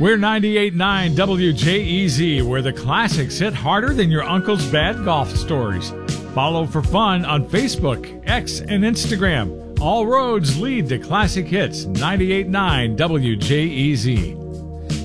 We're 98.9 WJEZ, where the classics hit harder than your uncle's bad golf stories. Follow for fun on Facebook, X, and Instagram. All roads lead to Classic Hits 98.9 WJEZ.